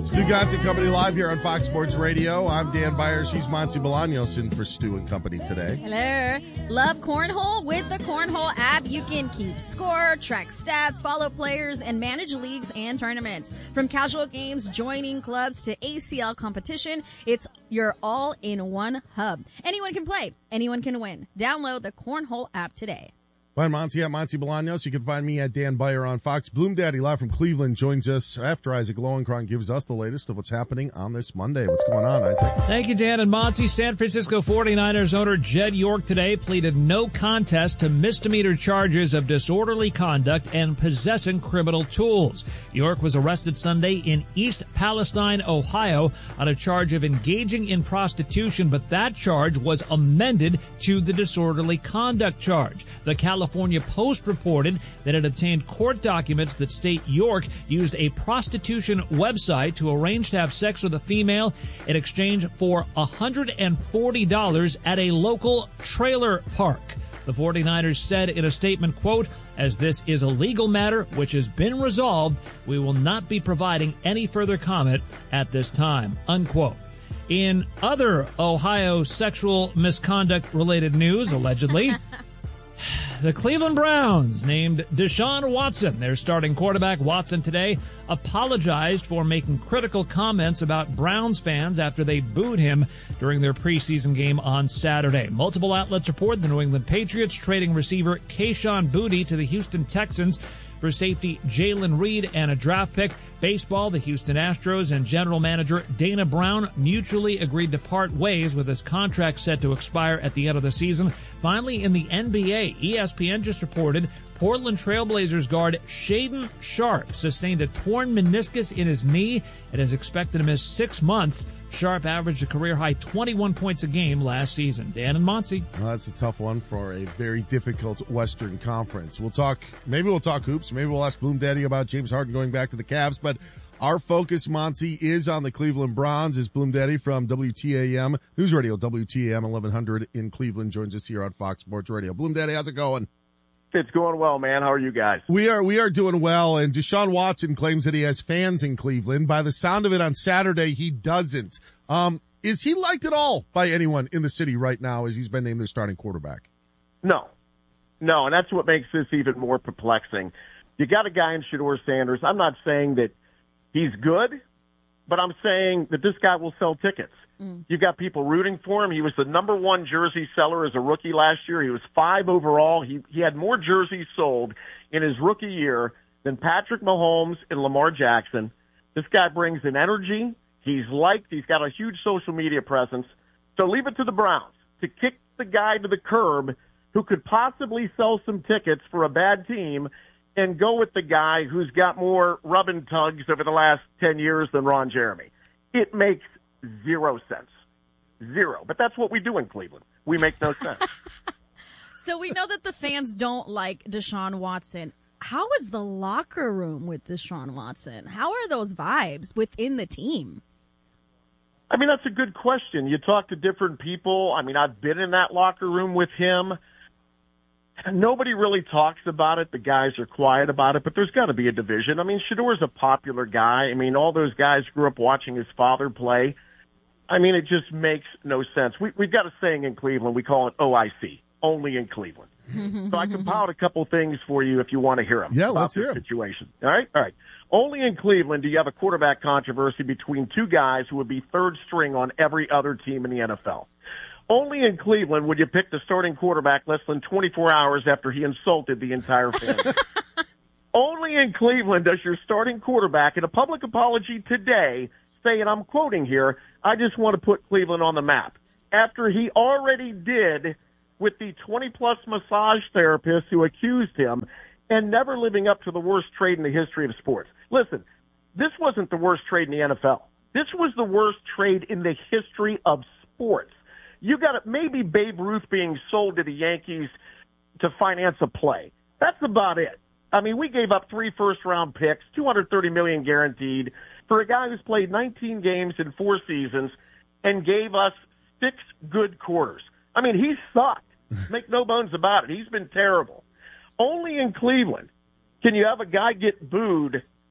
Stu Gatz and Company live here on Fox Sports Radio. I'm Dan Byers. She's Monty Bolaños in for Stu and Company today. Hello. Love Cornhole? With the Cornhole app, you can keep score, track stats, follow players, and manage leagues and tournaments. From casual games, joining clubs, to ACL competition, it's your all-in-one hub. Anyone can play. Anyone can win. Download the Cornhole app today. Find Monty at Monty Bolaños. You can find me at Dan Byer on Fox. Bloom Daddy live from Cleveland joins us after Isaac Lowenkron gives us the latest of what's happening on this Monday. What's going on, Isaac? Thank you, Dan and Monty. San Francisco 49ers owner Jed York today pleaded no contest to misdemeanor charges of disorderly conduct and possessing criminal tools. York was arrested Sunday in East Palestine, Ohio, on a charge of engaging in prostitution, but that charge was amended to the disorderly conduct charge. The California Post reported that it obtained court documents that state York used a prostitution website to arrange to have sex with a female in exchange for $140 at a local trailer park. The 49ers said in a statement, quote, "As this is a legal matter which has been resolved, we will not be providing any further comment at this time," unquote. In other Ohio sexual misconduct-related news, allegedly, the Cleveland Browns named Deshaun Watson their starting quarterback. Watson today apologized for making critical comments about Browns fans after they booed him during their preseason game on Saturday. Multiple outlets report the New England Patriots trading receiver Kayshon Boutte to the Houston Texans for safety Jalen Reed and a draft pick. Baseball, the Houston Astros and general manager Dana Brown mutually agreed to part ways with his contract set to expire at the end of the season. Finally, in the NBA, ESPN just reported Portland Trailblazers guard Shaedon Sharpe sustained a torn meniscus in his knee and is expected to miss 6 months. Sharpe averaged a career-high 21 points a game last season. Dan and Monty. Well, that's a tough one for a very difficult Western Conference. Maybe we'll talk hoops. Maybe we'll ask Bloom Daddy about James Harden going back to the Cavs. But our focus, Monty, is on the Cleveland Browns. As Bloom Daddy from WTAM News Radio, WTAM 1100 in Cleveland joins us here on Fox Sports Radio. Bloom Daddy, how's it going? It's going well, man. How are you guys? We are doing well, and Deshaun Watson claims that he has fans in Cleveland. By the sound of it on Saturday, he doesn't. Is he liked at all by anyone in the city right now as he's been named their starting quarterback? No, and that's what makes this even more perplexing. You got a guy in Shedeur Sanders. I'm not saying that he's good, but I'm saying that this guy will sell tickets. You've got people rooting for him. He was the number one jersey seller as a rookie last year. He was 5 overall. He had more jerseys sold in his rookie year than Patrick Mahomes and Lamar Jackson. This guy brings an energy. He's liked. He's got a huge social media presence. So leave it to the Browns to kick the guy to the curb who could possibly sell some tickets for a bad team and go with the guy who's got more rub and tugs over the last 10 years than Ron Jeremy. It makes zero sense. Zero. But that's what we do in Cleveland. We make no sense. So we know that the fans don't like Deshaun Watson. How is the locker room with Deshaun Watson? How are those vibes within the team? I mean, that's a good question. You talk to different people. I mean, I've been in that locker room with him. Nobody really talks about it. The guys are quiet about it, but there's got to be a division. I mean, Shedeur's a popular guy. I mean, all those guys grew up watching his father play. I mean, it just makes no sense. We've got a saying in Cleveland. We call it OIC, only in Cleveland. So I compiled a couple things for you if you want to hear them. Yeah, let's hear them. Situation. All right. Only in Cleveland do you have a quarterback controversy between two guys who would be third string on every other team in the NFL. Only in Cleveland would you pick the starting quarterback less than 24 hours after he insulted the entire family. Only in Cleveland does your starting quarterback, in a public apology today, say, and I'm quoting here, "I just want to put Cleveland on the map," after he already did with the 20-plus massage therapists who accused him and never living up to the worst trade in the history of sports. Listen, this wasn't the worst trade in the NFL. This was the worst trade in the history of sports. You got maybe Babe Ruth being sold to the Yankees to finance a play. That's about it. I mean, we gave up 3 first-round picks, $230 million guaranteed, for a guy who's played 19 games in 4 seasons and gave us 6 good quarters. I mean, he sucked. Make no bones about it. He's been terrible. Only in Cleveland can you have a guy get booed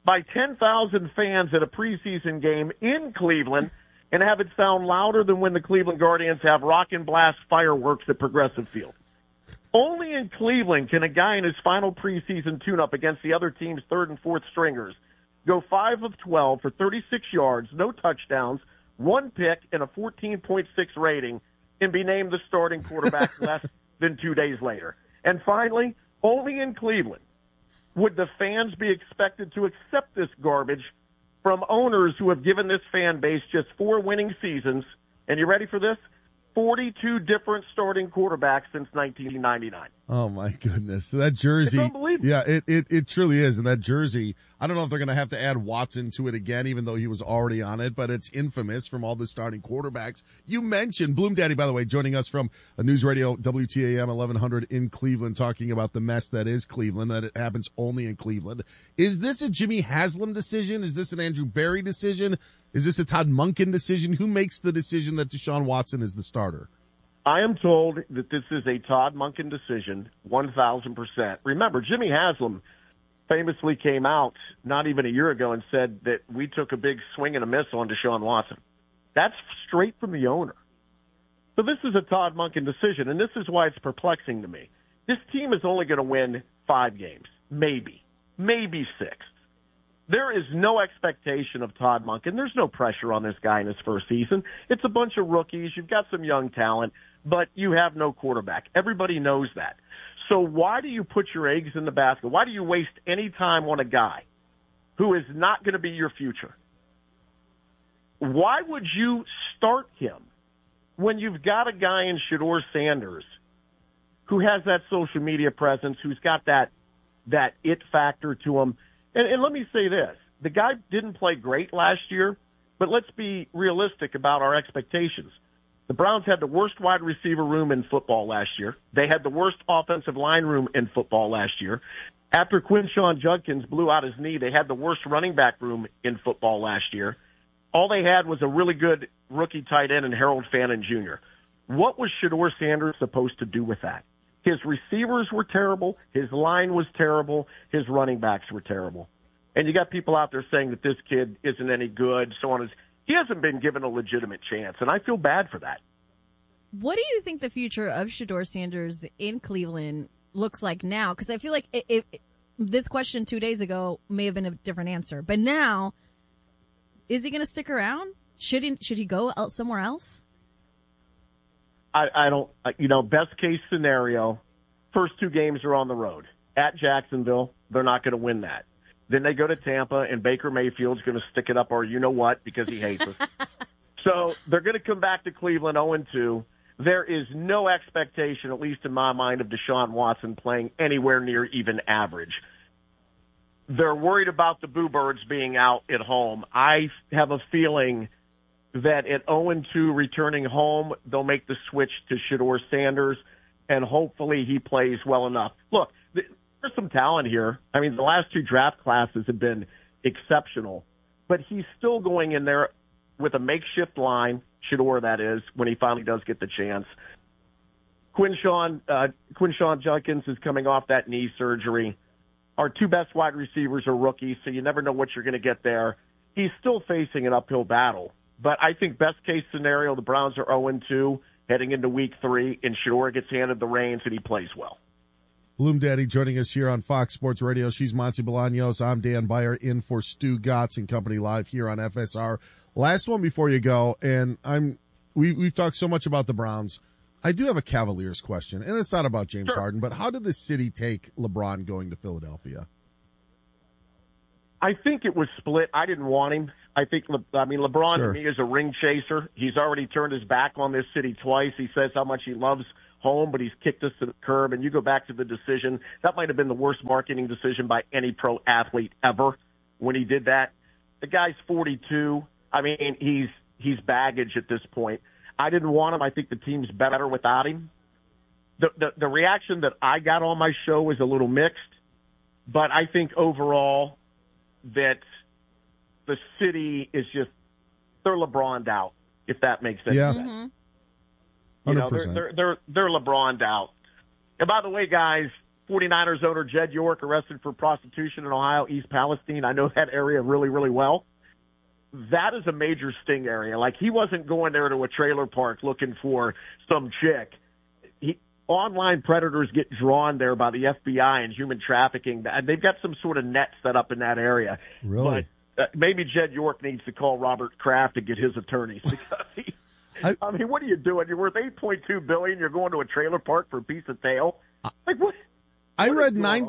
by 10,000 fans at a preseason game in Cleveland and have it sound louder than when the Cleveland Guardians have rock and blast fireworks at Progressive Field. Only in Cleveland can a guy in his final preseason tune-up against the other team's third and fourth stringers go 5 of 12 for 36 yards, no touchdowns, 1 pick, and a 14.6 rating, and be named the starting quarterback less than 2 days later. And finally, only in Cleveland would the fans be expected to accept this garbage from owners who have given this fan base just 4 winning seasons. And you ready for this? 42 different starting quarterbacks since 1999. Oh my goodness. So that jersey. It's unbelievable. Yeah, it truly is. And that jersey, I don't know if they're going to have to add Watson to it again, even though he was already on it, but it's infamous from all the starting quarterbacks. You mentioned Bloom Daddy, by the way, joining us from a News Radio WTAM 1100 in Cleveland, talking about the mess that is Cleveland, that it happens only in Cleveland. Is this a Jimmy Haslam decision? Is this an Andrew Berry decision? Is this a Todd Monken decision? Who makes the decision that Deshaun Watson is the starter? I am told that this is a Todd Monken decision, 1,000%. Remember, Jimmy Haslam famously came out not even a year ago and said that we took a big swing and a miss on Deshaun Watson. That's straight from the owner. So this is a Todd Monken decision, and this is why it's perplexing to me. This team is only going to win 5 games, maybe 6. There is no expectation of Todd Monken. There's no pressure on this guy in his first season. It's a bunch of rookies. You've got some young talent, but you have no quarterback. Everybody knows that. So why do you put your eggs in the basket? Why do you waste any time on a guy who is not going to be your future? Why would you start him when you've got a guy in Shedeur Sanders who has that social media presence, who's got that it factor to him? And let me say this. The guy didn't play great last year, but let's be realistic about our expectations. The Browns had the worst wide receiver room in football last year. They had the worst offensive line room in football last year. After Quinshon Judkins blew out his knee, they had the worst running back room in football last year. All they had was a really good rookie tight end in Harold Fannin Jr. What was Shedeur Sanders supposed to do with that? His receivers were terrible. His line was terrible. His running backs were terrible. And you got people out there saying that this kid isn't any good, so on. He hasn't been given a legitimate chance, and I feel bad for that. What do you think the future of Shedeur Sanders in Cleveland looks like now? Because I feel like this question 2 days ago may have been a different answer. But now, is he going to stick around? Should he go somewhere else? I don't, best case scenario, first 2 games are on the road. At Jacksonville, they're not going to win that. Then they go to Tampa, and Baker Mayfield's going to stick it up, or you know what, because he hates us. So they're going to come back to Cleveland 0-2. There is no expectation, at least in my mind, of Deshaun Watson playing anywhere near even average. They're worried about the Boo Birds being out at home. I have a feeling that at 0-2 returning home, they'll make the switch to Shedeur Sanders, and hopefully he plays well enough. Look, there's some talent here. I mean, the last 2 draft classes have been exceptional, but he's still going in there with a makeshift line, Shedeur that is, when he finally does get the chance. Quinshon Judkins is coming off that knee surgery. Our 2 best wide receivers are rookies, so you never know what you're going to get there. He's still facing an uphill battle. But I think best case scenario, the Browns are 0-2 heading into week 3, and Shedeur gets handed the reins and he plays well. Bloom Daddy joining us here on Fox Sports Radio. She's Monty Bolaños. I'm Dan Beyer in for Stu Gotts and company live here on FSR. Last one before you go, and we've talked so much about the Browns. I do have a Cavaliers question, and it's not about James Harden, but how did the city take LeBron going to Philadelphia? I think it was split. I didn't want him. LeBron to me is a ring chaser. He's already turned his back on this city twice. He says how much he loves home, but he's kicked us to the curb. And you go back to the decision. That might have been the worst marketing decision by any pro athlete ever when he did that. The guy's 42. I mean, he's baggage at this point. I didn't want him. I think the team's better without him. The reaction that I got on my show was a little mixed, but I think overall that the city is just, they're LeBron'd out, if that makes sense. Yeah. Mm-hmm. They're LeBron'd out. And by the way, guys, 49ers owner Jed York arrested for prostitution in Ohio, East Palestine. I know that area really, really well. That is a major sting area. Like, he wasn't going there to a trailer park looking for some chick. Online predators get drawn there by the FBI and human trafficking, and they've got some sort of net set up in that area. Really? But maybe Jed York needs to call Robert Kraft to get his attorneys, because I mean, what are you doing? You're worth $8.2 billion. You're going to a trailer park for a piece of tail. Like, what? I read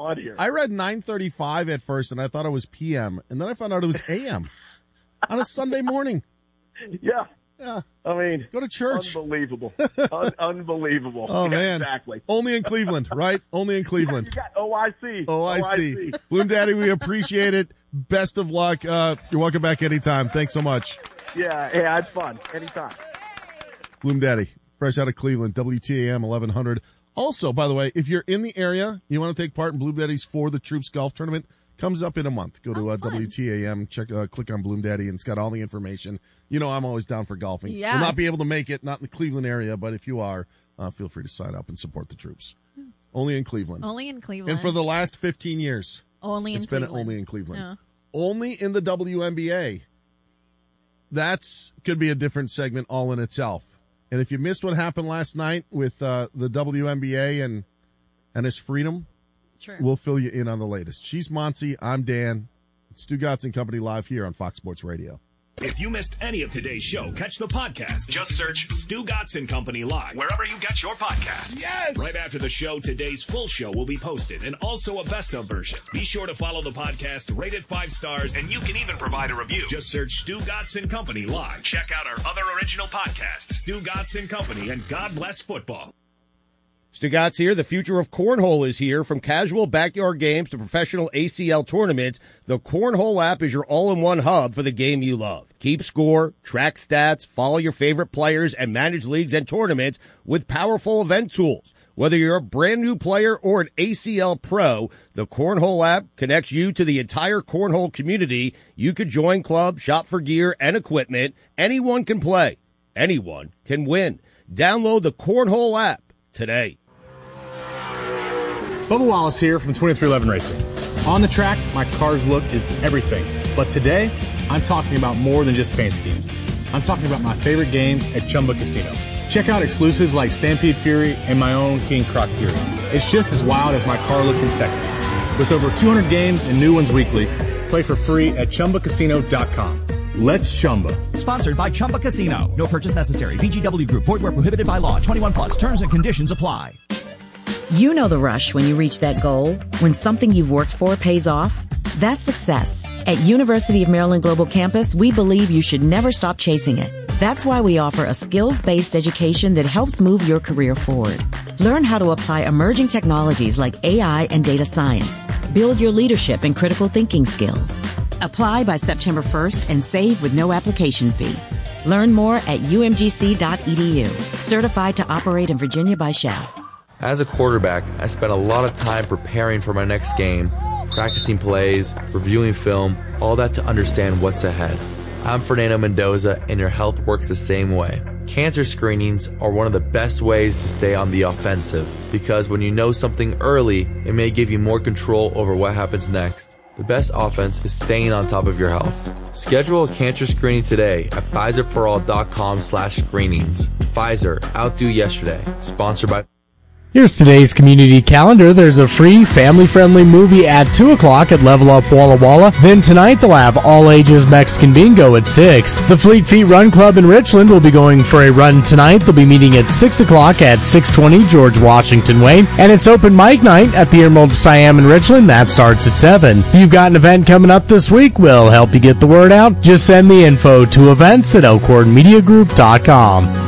9:35 at first, and I thought it was PM, and then I found out it was AM on a Sunday morning. Yeah. I mean, go to church. Unbelievable. Unbelievable. Oh, yeah, man. Exactly. Only in Cleveland, right? Only in Cleveland. You got OIC. OIC. Bloom Daddy, we appreciate it. Best of luck. You're welcome back anytime. Thanks so much. Yeah, it's fun. Anytime. Bloom Daddy, fresh out of Cleveland, WTAM 1100. Also, by the way, if you're in the area, you want to take part in Bloom Daddy's For the Troops golf tournament, comes up in a month. Go to WTAM, click on Bloom Daddy, and it's got all the information. You know I'm always down for golfing. Yes. Will not be able to make it, not in the Cleveland area, but if you are, feel free to sign up and support the troops. Only in Cleveland. Only in Cleveland. And for the last 15 years. Only in Cleveland. It's been only in Cleveland. Yeah. Only in the WNBA. Could be a different segment all in itself. And if you missed what happened last night with the WNBA and his freedom, sure, we'll fill you in on the latest. She's Monty. I'm Dan. It's Stu Gotts and Company live here on Fox Sports Radio. If you missed any of today's show, catch the podcast. Just search Stu Gotts and Company Live wherever you get your podcasts. Yes! Right after the show, today's full show will be posted and also a best of version. Be sure to follow the podcast, rate it 5 stars, and you can even provide a review. Just search Stu Gotts and Company Live. Check out our other original podcasts, Stu Gotts and Company and God Bless Football. Stu Gotts here. The future of cornhole is here. From casual backyard games to professional ACL tournaments, the Cornhole app is your all-in-one hub for the game you love. Keep score, track stats, follow your favorite players, and manage leagues and tournaments with powerful event tools. Whether you're a brand new player or an ACL pro, the Cornhole app connects you to the entire cornhole community. You could join clubs, shop for gear and equipment. Anyone can play. Anyone can win. Download the Cornhole app today. Bubba Wallace here from 2311 Racing. On the track, my car's look is everything. But today, I'm talking about more than just paint schemes. I'm talking about my favorite games at Chumba Casino. Check out exclusives like Stampede Fury and my own King Croc Fury. It's just as wild as my car look in Texas. With over 200 games and new ones weekly, play for free at ChumbaCasino.com. Let's Chumba. Sponsored by Chumba Casino. No purchase necessary. VGW Group. Void where prohibited by law. 21 plus. Terms and conditions apply. You know the rush when you reach that goal, when something you've worked for pays off. That's success. At University of Maryland Global Campus, we believe you should never stop chasing it. That's why we offer a skills-based education that helps move your career forward. Learn how to apply emerging technologies like AI and data science. Build your leadership and critical thinking skills. Apply by September 1st and save with no application fee. Learn more at umgc.edu. Certified to operate in Virginia by Chef. As a quarterback, I spent a lot of time preparing for my next game, practicing plays, reviewing film, all that to understand what's ahead. I'm Fernando Mendoza, and your health works the same way. Cancer screenings are one of the best ways to stay on the offensive, because when you know something early, it may give you more control over what happens next. The best offense is staying on top of your health. Schedule a cancer screening today at Pfizerforall.com/screenings. Pfizer, outdo yesterday. Sponsored by... Here's today's community calendar. There's a free, family-friendly movie at 2 o'clock at Level Up Walla Walla. Then tonight they'll have all-ages Mexican bingo at 6. The Fleet Feet Run Club in Richland will be going for a run tonight. They'll be meeting at 6 o'clock at 620 George Washington Way. And it's open mic night at the Emerald of Siam in Richland. That starts at 7. If you've got an event coming up this week, we'll help you get the word out. Just send the info to events@elkhornmediagroup.com.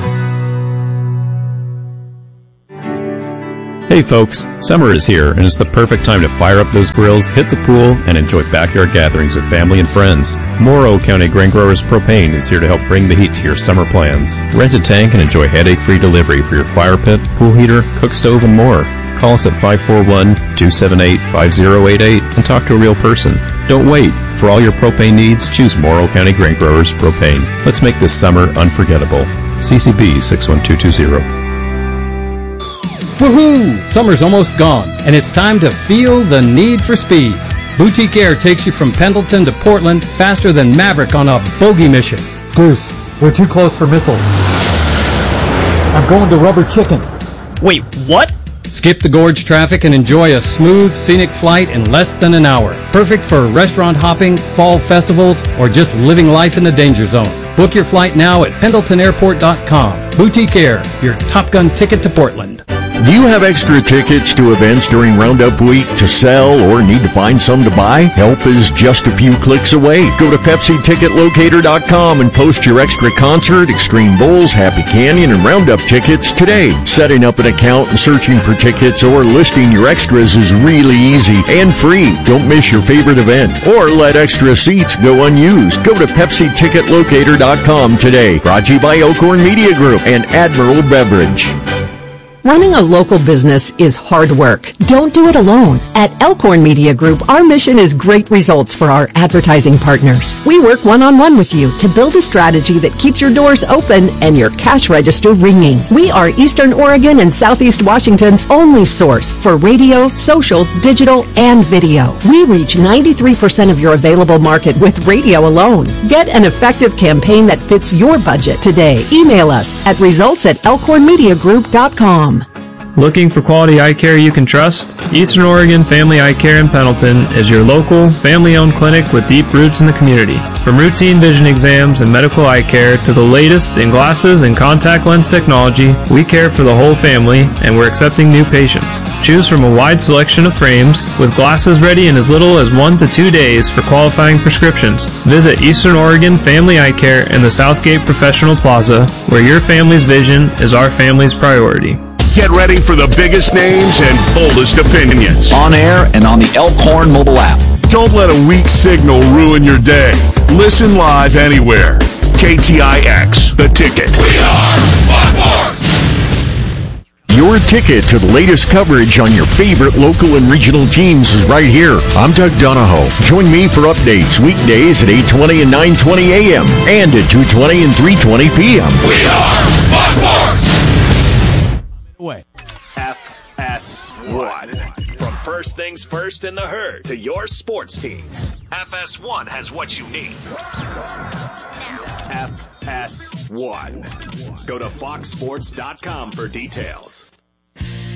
Hey folks, summer is here and it's the perfect time to fire up those grills, hit the pool, and enjoy backyard gatherings with family and friends. Morrow County Grain Growers Propane is here to help bring the heat to your summer plans. Rent a tank and enjoy headache-free delivery for your fire pit, pool heater, cook stove, and more. Call us at 541-278-5088 and talk to a real person. Don't wait. For all your propane needs, choose Morrow County Grain Growers Propane. Let's make this summer unforgettable. CCB 61220. Woohoo! Summer's almost gone, and it's time to feel the need for speed. Boutique Air takes you from Pendleton to Portland faster than Maverick on a bogey mission. Goose, we're too close for missiles. I'm going to Rubber Chickens. Wait, what? Skip the gorge traffic and enjoy a smooth, scenic flight in less than an hour. Perfect for restaurant hopping, fall festivals, or just living life in the danger zone. Book your flight now at PendletonAirport.com. Boutique Air, your Top Gun ticket to Portland. Do you have extra tickets to events during Roundup Week to sell or need to find some to buy? Help is just a few clicks away. Go to PepsiTicketLocator.com and post your extra concert, Extreme Bowls, Happy Canyon, and Roundup tickets today. Setting up an account and searching for tickets or listing your extras is really easy and free. Don't miss your favorite event or let extra seats go unused. Go to PepsiTicketLocator.com today. Brought to you by Elkhorn Media Group and Admiral Beverage. Running a local business is hard work. Don't do it alone. At Elkhorn Media Group, our mission is great results for our advertising partners. We work one-on-one with you to build a strategy that keeps your doors open and your cash register ringing. We are Eastern Oregon and Southeast Washington's only source for radio, social, digital, and video. We reach 93% of your available market with radio alone. Get an effective campaign that fits your budget today. Email us at results@elkhornmediagroup.com. Looking for quality eye care you can trust? Eastern Oregon Family Eye Care in Pendleton is your local, family-owned clinic with deep roots in the community. From routine vision exams and medical eye care to the latest in glasses and contact lens technology, we care for the whole family, and we're accepting new patients. Choose from a wide selection of frames, with glasses ready in as little as 1 to 2 days for qualifying prescriptions. Visit Eastern Oregon Family Eye Care in the Southgate Professional Plaza, where your family's vision is our family's priority. Get ready for the biggest names and boldest opinions. On air and on the Elkhorn mobile app. Don't let a weak signal ruin your day. Listen live anywhere. KTIX, The Ticket. We are One Force. Your ticket to the latest coverage on your favorite local and regional teams is right here. I'm Doug Donahoe. Join me for updates weekdays at 8:20 and 9:20 a.m. and at 2:20 and 3:20 p.m. We are One Force. Away. FS1. From first things first in the herd to your sports teams, FS1 has what you need. FS1. Go to foxsports.com for details.